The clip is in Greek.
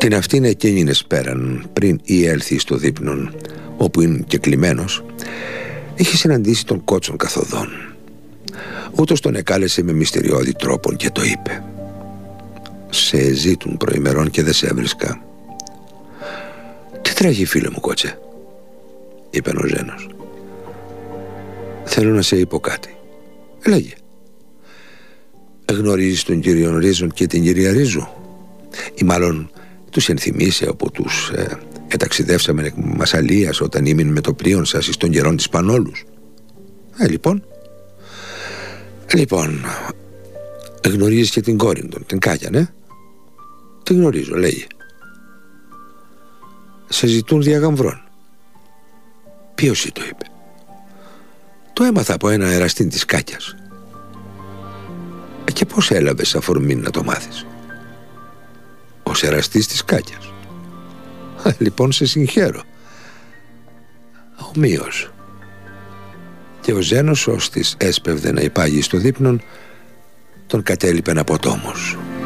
Την αυτήν εκείνης πέραν, πριν ή έλθει στο δείπνον, όπου είναι και κλειμένος, είχε συναντήσει τον Κότσον καθοδόν. Ούτως τον εκάλεσε με μυστηριώδη τρόπον και το είπε: «Σε ζήτουν προημερών και δεν σε έβρισκα». «Τι τρέχει, φίλε μου Κότσε?» είπε ο Ζένος. «Θέλω να σε είπω κάτι». «Λέγε». «Γνωρίζεις τον κύριο Ρίζον και την κυρία Ρίζου? Ή μάλλον τους ενθυμίσαι όπου τους εταξιδεύσαμε εκ Μασσαλίας όταν ήμουν με το πλοίον σας εις των καιρών της Πανόλους?» Λοιπόν, γνωρίζεις και την Κόρινγκτον, την Κάγια, ναι?» «Την γνωρίζω», λέγε. «Σε ζητούν δια γαμβρών». «Ποιος το είπε?» «Το έμαθα από ένα εραστήν της Κάκιας». «Και πώς έλαβες αφορμή να το μάθεις?» «Ως εραστής της Κάκιας». «Λοιπόν, σε συγχαίρω». Ομοίως. Και ο Ζένος, ως της έσπευδε να υπάγει στο δείπνον, τον κατέλειπεν από τόμος.